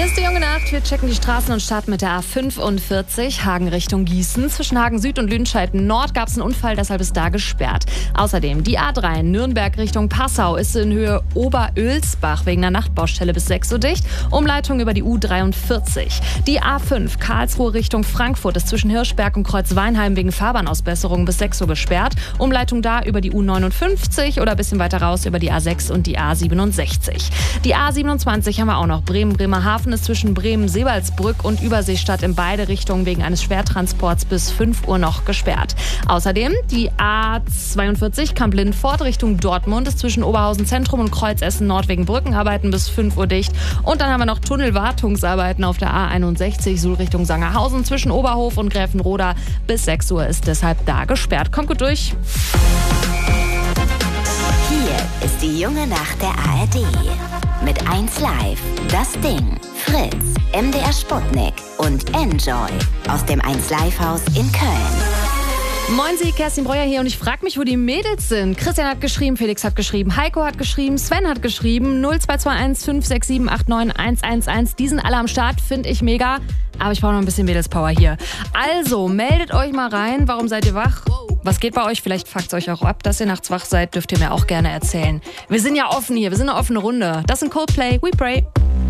Hier ist die junge Nacht. Wir checken die Straßen und starten mit der A45, Hagen Richtung Gießen. Zwischen Hagen Süd und Lüdenscheid Nord gab es einen Unfall, deshalb ist da gesperrt. Außerdem die A3 Nürnberg Richtung Passau ist in Höhe Oberölsbach wegen einer Nachtbaustelle bis 6 Uhr dicht. Umleitung über die U43. Die A5 Karlsruhe Richtung Frankfurt ist zwischen Hirschberg und Kreuzweinheim wegen Fahrbahnausbesserung bis 6 Uhr gesperrt. Umleitung da über die U59 oder ein bisschen weiter raus über die A6 und die A67. Die A27 haben wir auch noch. Bremen-Bremerhaven ist zwischen Bremen-Sebalsbrück und Überseestadt in beide Richtungen wegen eines Schwertransports bis 5 Uhr noch gesperrt. Außerdem die A42 Kamp-Lindfort Richtung Dortmund ist zwischen Oberhausen Zentrum und Kreuzessen Nord wegen Brückenarbeiten bis 5 Uhr dicht. Und dann haben wir noch Tunnelwartungsarbeiten auf der A61 Suhl Richtung Sangerhausen zwischen Oberhof und Gräfenroda bis 6 Uhr ist deshalb da gesperrt. Kommt gut durch. Hier ist die junge Nacht der ARD. Mit 1 Live, Das Ding, Fritz, MDR Sputnik und Enjoy aus dem 1 Live Haus in Köln. Moin Sie, Kerstin Breuer hier und ich frage mich, wo die Mädels sind. Christian hat geschrieben, Felix hat geschrieben, Heiko hat geschrieben, Sven hat geschrieben, 0221 567 89 111. Die sind alle am Start, finde ich mega. Aber ich brauche noch ein bisschen Mädelspower hier. Also, meldet euch mal rein. Warum seid ihr wach? Was geht bei euch? Vielleicht fuckt es euch auch ab, dass ihr nachts wach seid. Dürft ihr mir auch gerne erzählen. Wir sind ja offen hier. Wir sind eine offene Runde. Das sind Coldplay. We Pray.